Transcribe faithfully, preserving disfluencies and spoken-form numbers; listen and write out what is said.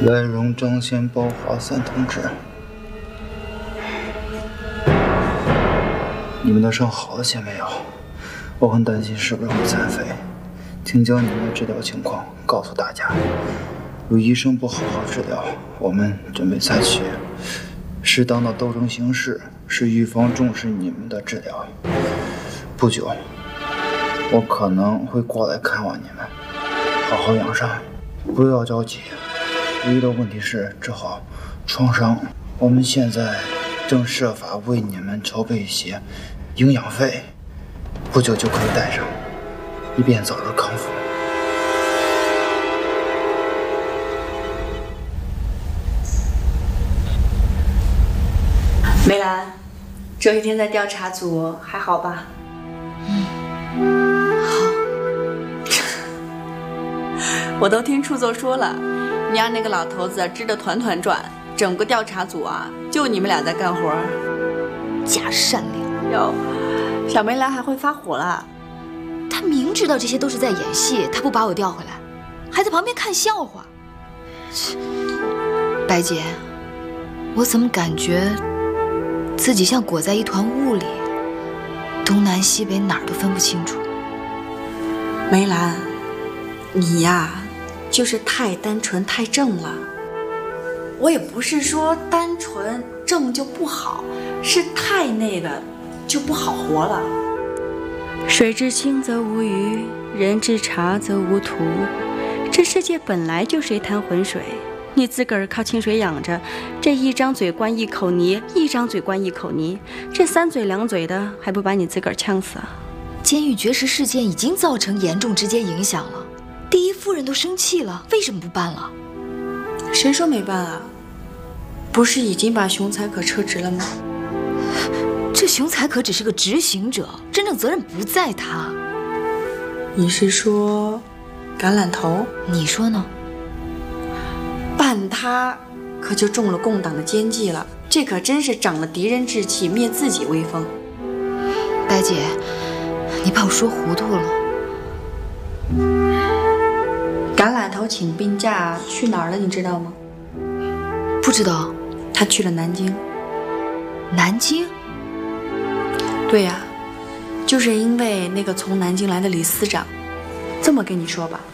来荣张先包华三同志，你们的伤好了些没有？我很担心是不是会残废，请将你们的治疗情况告诉大家。如医生不好好治疗，我们准备采取适当的斗争形式，使预防重视你们的治疗。不久，我可能会过来看望你们，好好养伤，不要着急。唯一的问题是治好创伤，我们现在正设法为你们筹备一些营养费，不久就可以带上，以便早日康复。 梅兰，这一天在调查组还好吧？ 嗯，好。 我都听处座说了，你让那个老头子支得团团转，整个调查组啊，就你们俩在干活。 假善良哟，小梅兰还会发火了。 他明知道这些都是在演戏，他不把我调回来，还在旁边看笑话。白姐，我怎么感觉自己像裹在一团雾里，东南西北哪儿都分不清楚。 梅兰，你呀，就是太单纯太正了。我也不是说单纯正就不好，是太那个就不好活了。 水至清则无鱼，人至察则无徒。这世界本来就是一滩浑水，你自个儿靠清水养着，这一张嘴灌一口泥，一张嘴灌一口泥，这三嘴两嘴的，还不把你自个儿呛死啊？ 监狱绝食事件已经造成严重直接影响了，第一夫人都生气了，为什么不办了？ 谁说没办啊？不是已经把熊才可撤职了吗？ 这熊才可只是个执行者，真正责任不在他。 你是说橄榄头？ 你说呢？ 办他可就中了共党的奸计了，这可真是长了敌人志气，灭自己威风。 白姐，你把我说糊涂了。 橄榄头请病假去哪儿了，你知道吗？ 不知道。 他去了南京。 南京？ 对呀，就是因为那个从南京来的李司长。这么跟你说吧，